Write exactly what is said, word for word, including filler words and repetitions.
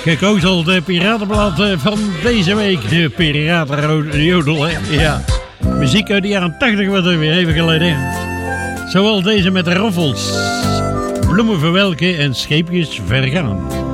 Gekozeld de piratenblad van deze week. De piratenjodel, hè? Ja. Muziek uit de jaren tachtig wat er weer even geleden. Zoals deze met de roffels. Bloemen verwelken en scheepjes vergaan.